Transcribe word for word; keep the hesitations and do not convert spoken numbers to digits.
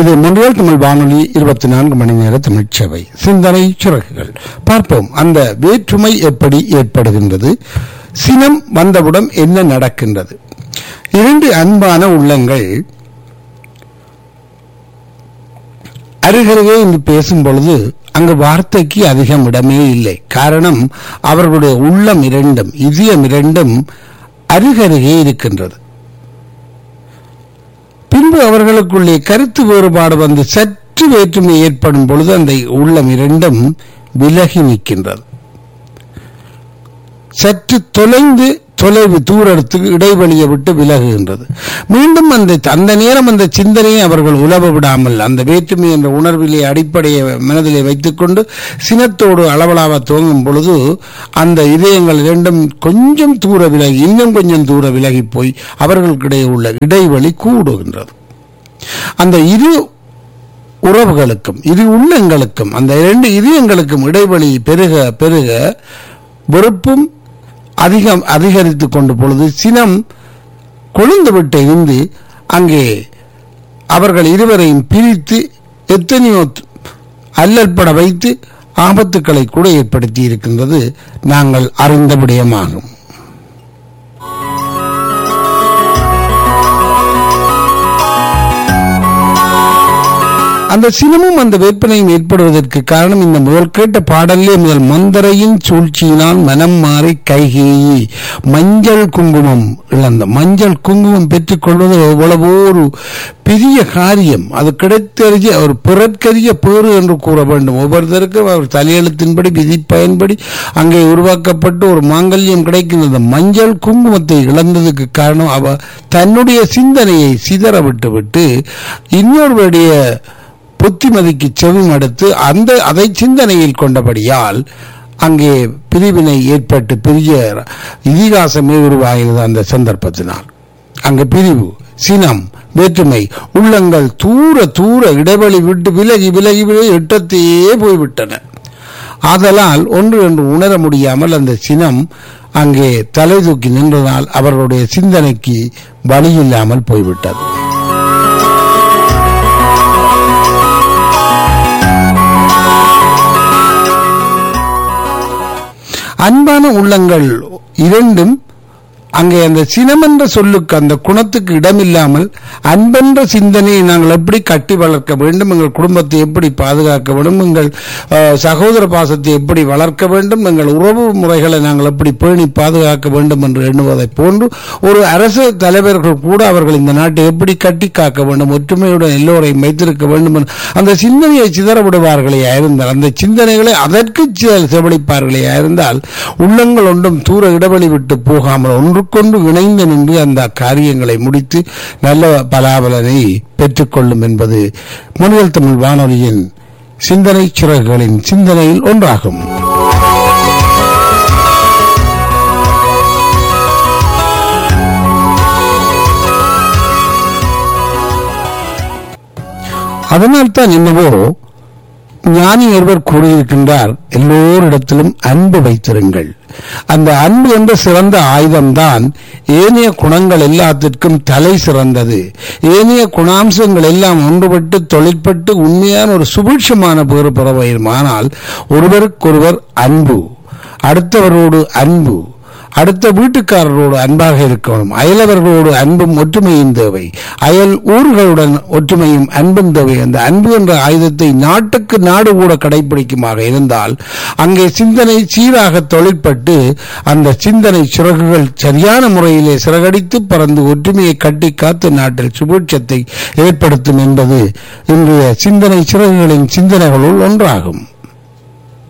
இது மொன்றியல் தமிழ் வானொலி இருபத்தி நான்கு மணி நேர தமிழ்ச்சேவை சிந்தனை சிறகுகள். பார்ப்போம் அந்த வேற்றுமை எப்படி ஏற்படுகின்றது, சினம் வந்தவுடன் என்ன நடக்கின்றது. இரண்டு அன்பான உள்ளங்கள் அருகருகே இன்று பேசும் பொழுது அங்கு வார்த்தைக்கு அதிகம் இடமே இல்லை. காரணம், அவர்களுடைய உள்ளம் இரண்டும் இதயம் இரண்டும் அருகருகே இருக்கின்றது. பின்பு அவர்களுக்குள்ளே கருத்து வேறுபாடு வந்து சற்று வேற்றுமை ஏற்படும் பொழுது அந்த உள்ளம் இரண்டும் விலகி நிற்கின்றது. சற்று தொலைந்து தொலைவு தூரத்துக்கு இடைவெளியை விட்டு விலகுகின்றது. மீண்டும் அந்த அந்த நேரம் அந்த சிந்தனையை அவர்கள் உலவ விடாமல் அந்த வேற்றுமை என்ற உணர்விலே அடிப்படையை மனதிலே வைத்துக் கொண்டு சினத்தோடு அளவலாவ துவங்கும் பொழுது அந்த இதயங்கள் இரண்டும் கொஞ்சம் தூர விலகி இன்னும் கொஞ்சம் தூர விலகி போய் அவர்களுக்கிடையே உள்ள இடைவெளி கூடுகின்றது. அந்த இரு உறவுகளுக்கும் இரு உள்ளங்களுக்கும் அந்த இரண்டு இதயங்களுக்கும் இடைவெளி பெருக பெருக வெறுப்பும் அதிகம் அதிகரித்துக் கொண்ட பொழுது சினம் கொழுந்து விட்டு இருந்து அங்கே அவர்கள் இருவரையும் பிரித்து எத்தனையோ அல்லற்பட வைத்து ஆபத்துக்களை கூட ஏற்படுத்தி இருக்கின்றது நாங்கள் அறிந்த விடயமாகும். அந்த சினமும் அந்த வேட்பனையும் ஏற்படுவதற்கு காரணம் இந்த முதல் கேட்ட பாடலே முதல் மந்தரையின் சூழ்ச்சியினால் மனம் மாறி கைகேயி மஞ்சள் குங்குமம் இழந்த மஞ்சள் குங்குமம் பெற்றுக் கொள்வது எவ்வளவோ ஒரு பெரிய காரியம். அது கிடைத்தறிய ஒரு பிறற்கரிய பேறு என்று கூற வேண்டும். ஒவ்வொருத்தருக்கும் அவர் தலையெழுத்தின்படி விதி பயன்படி அங்கே உருவாக்கப்பட்டு ஒரு மாங்கல்யம் கிடைக்கின்றது. மஞ்சள் குங்குமத்தை இழந்ததுக்கு காரணம் அவ தன்னுடைய சிந்தனையை சிதற விட்டு விட்டு இன்னொருவருடைய புத்திமதிக்கு செவும் அடுத்து அந்த அதை சிந்தனையில் கொண்டபடியால் அங்கே பிரிவினை ஏற்பட்டு பெரிய இதிகாசமே உருவாகிறது. அந்த சந்தர்ப்பத்தினால் அங்கு பிரிவு, சினம், வேற்றுமை உள்ளங்கள் தூர தூர இடைவெளி விட்டு விலகி விலகி விலகி எட்டத்தையே போய்விட்டன. ஆதலால் ஒன்று என்று உணர முடியாமல் அந்த சினம் அங்கே தலை தூக்கி நின்றதால் அவர்களுடைய சிந்தனைக்கு வழியில்லாமல் போய்விட்டது. அன்பான உள்ளங்கள் இரண்டும் அங்கே அந்த சினம் என்ற சொல்லுக்கு அந்த குணத்துக்கு இடமில்லாமல் அன்பென்ற சிந்தனையை நாங்கள் எப்படி கட்டி வளர்க்க வேண்டும், எங்கள் குடும்பத்தை எப்படி பாதுகாக்க வேண்டும், எங்கள் சகோதர பாசத்தை எப்படி வளர்க்க வேண்டும், எங்கள் உறவு முறைகளை நாங்கள் எப்படி பேணி பாதுகாக்க வேண்டும் என்று எண்ணுவதை போன்று ஒரு அரசு தலைவர்கள் கூட அவர்கள் இந்த நாட்டை எப்படி கட்டி காக்க வேண்டும், ஒற்றுமையுடன் எல்லோரையும் வைத்திருக்க வேண்டும் என்று அந்த சிந்தனையை சிதற விடுவார்களே இருந்தால், அந்த சிந்தனைகளை அதற்கு செவளிப்பார்களே இருந்தால் உள்ளங்கள் ஒன்றும் தூர இடைவெளி விட்டு போகாமல் ஒன்று கொண்டு இணைந்து நின்று அந்த காரியங்களை முடித்து நல்ல பலாபலனை பெற்றுக்கொள்ளும் என்பது மொழியல் தமிழ் வானொலியின் சிந்தனை சிறகுகளின் சிந்தனையில் ஒன்றாகும். அதனால்தான் என்னவோ ஞானி ஒருவர் கூறியிருக்கின்றார், எல்லோரிடத்திலும் அன்பு வைத்திருங்கள். அந்த அன்பு என்ற சிறந்த ஆயுதம்தான் ஏனைய குணங்கள் எல்லாத்திற்கும் தலை சிறந்தது. ஏனைய குணாம்சங்கள் எல்லாம் ஒன்றுபட்டு தொழிற்பட்டு உண்மையான ஒரு சுபிட்சமான பேறு பெற வேண்டுமானால் ஒருவருக்கொருவர் அன்பு, அடுத்தவரோடு அன்பு, அடுத்த வீட்டுக்காரரோடு அன்பாக இருக்கணும், அயலவர்களோடு அன்பும் ஒற்றுமையும் தேவை, அயல் ஊர்களுடன் ஒற்றுமையும் அன்பும் தேவை. அந்த அன்பு என்ற ஆயுதத்தை நாட்டுக்கு நாடு கூட கடைபிடிக்குமாக இருந்தால் அங்கே சிந்தனை சீராக தொழிற்பட்டு அந்த சிந்தனை சிறகுகள் சரியான முறையிலே சிறகடித்து பறந்து ஒற்றுமையை கட்டி காத்து நாட்டில் சுபீட்சத்தை ஏற்படுத்தும் என்பது இன்றைய சிந்தனை சிறகுகளின் சிந்தனைகளுள் ஒன்றாகும்.